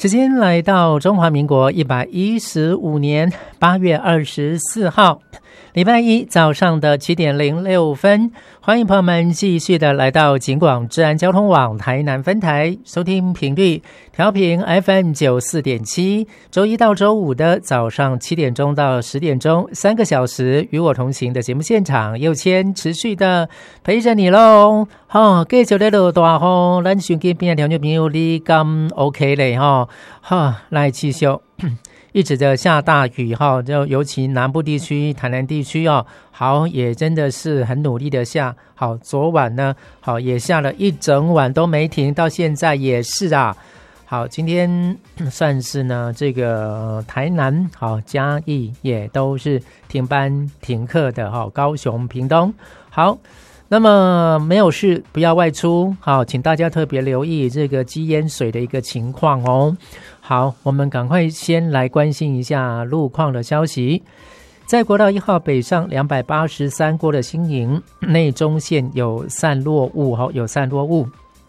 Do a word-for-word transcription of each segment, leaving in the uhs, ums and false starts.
时间来到中华民国一百一十五年八月二十四号，礼拜一早上的七点零六分，欢迎朋友们继续的来到警广治安交通网台南分台，收听频率调频 F M 九十四点七，周一到周五的早上七点钟到十点钟，三个小时与我同行的节目现场，佑谦持续的陪着你喽。好，继续在落大雨，咱手机边的听众朋友，你敢 OK 嘞哈？好，来继续。一直的下大雨哈，就尤其南部地区、台南地区哦，好也真的是很努力的下。好，昨晚呢，好也下了一整晚都没停，到现在也是啊。好，今天算是呢，这个台南、好嘉义也都是停班停课的哈，高雄、屏东好。那么没有事不要外出，好，请大家特别留意这个积淹水的一个情况哦。好，我们赶快先来关心一下路况的消息。在国道一号北上两百八十三过的新营内中线有散落物，有散落物。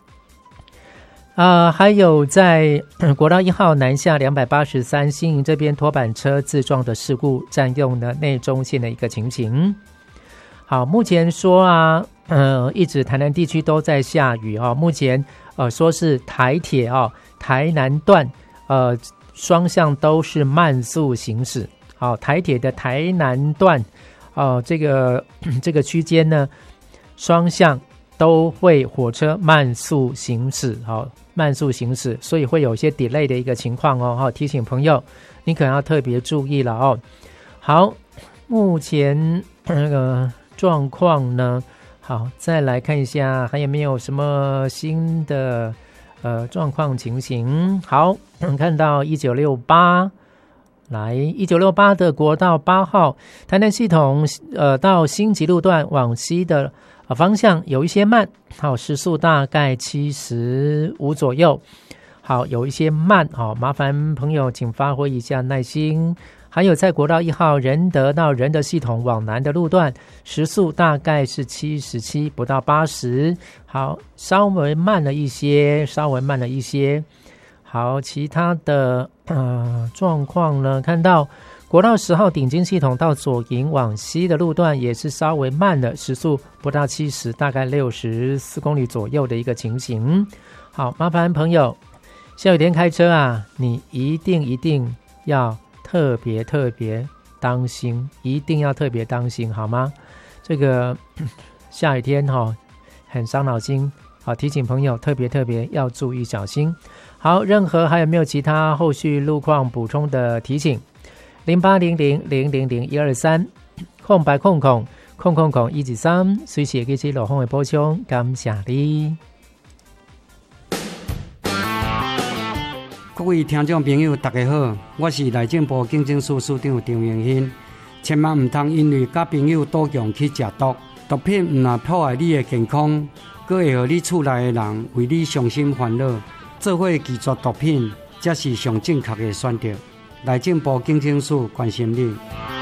啊、呃，还有在国道一号南下两百八十三新营这边拖板车自撞的事故，占用了内中线的一个情形。好，目前说啊，呃，一直台南地区都在下雨哦。目前呃说是台铁哦，台南段呃双向都是慢速行驶。好，台铁的台南段哦、呃，这个这个区间呢，双向都会火车慢速行驶。好，慢速行驶，所以会有一些 delay 的一个情况哦。好，提醒朋友，你可能要特别注意了哦。好，目前那个。状况呢？好，再来看一下还有没有什么新的呃状况情形。好，看到一九六八，来一九六八的国道八号台南系统呃到新吉路段往西的、呃、方向有一些慢，好，时速大概七十五左右。好，有一些慢，好，麻烦朋友请发挥一下耐心。还有在国道一号仁德到仁德系统往南的路段，时速大概是七十七，不到八十。好，稍微慢了一些，稍微慢了一些。好，其他的呃状况呢？看到国道十号顶金系统到左营往西的路段也是稍微慢了，时速不到七十，大概六十四公里左右的一个情形。好，麻烦朋友，下雨天开车啊，你一定一定要特别特别当心，一定要特别当心，好吗？这个下雨天哈、哦，很伤脑筋，好，提醒朋友特别特别要注意小心。好，任何还有没有其他后续路况补充的提醒？零八零零零零零一二三空白空空空空空一二三，随时给起路况的补充，感谢你。 各位听众朋友大家好，我是内政部警政署署长张永新。千万唔通因为甲朋友赌强去食毒，毒品唔但破坏你的健康，佫会予你厝内的人为你伤心烦恼。做伙拒绝毒品，才是上正确的选择。内政部警政署关心你。